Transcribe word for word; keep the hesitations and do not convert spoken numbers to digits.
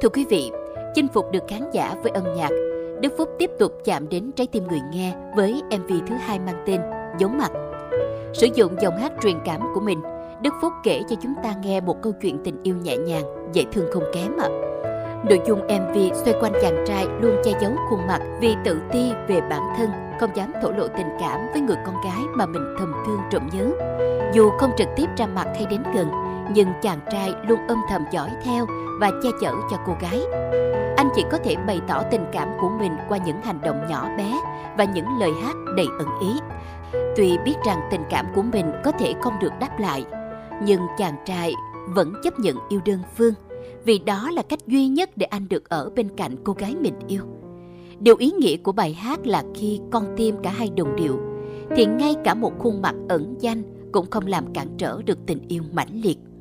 Thưa quý vị, chinh phục được khán giả với âm nhạc, Đức Phúc tiếp tục chạm đến trái tim người nghe với em vê thứ hai mang tên Giấu Mặt. Sử dụng giọng hát truyền cảm của mình, Đức Phúc kể cho chúng ta nghe một câu chuyện tình yêu nhẹ nhàng, dễ thương không kém ạ. Nội dung em vê xoay quanh chàng trai luôn che giấu khuôn mặt vì tự ti về bản thân, không dám thổ lộ tình cảm với người con gái mà mình thầm thương trộm nhớ. Dù không trực tiếp ra mặt hay đến gần, nhưng chàng trai luôn âm thầm dõi theo và che chở cho cô gái. Anh chỉ có thể bày tỏ tình cảm của mình qua những hành động nhỏ bé và những lời hát đầy ẩn ý. Tuy biết rằng tình cảm của mình có thể không được đáp lại, nhưng chàng trai vẫn chấp nhận yêu đơn phương, vì đó là cách duy nhất để anh được ở bên cạnh cô gái mình yêu. Điều ý nghĩa của bài hát là khi con tim cả hai đồng điệu, thì ngay cả một khuôn mặt ẩn danh cũng không làm cản trở được tình yêu mãnh liệt.